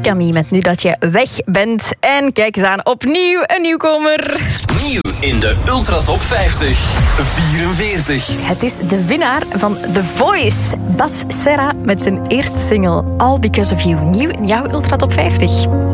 Camille met Nu dat je weg bent. En kijk eens aan, opnieuw een nieuwkomer. Nieuw in de Ultratop 50. 44. Het is de winnaar van The Voice, Bas Serra, met zijn eerste single All Because of You. Nieuw in jouw Ultratop 50.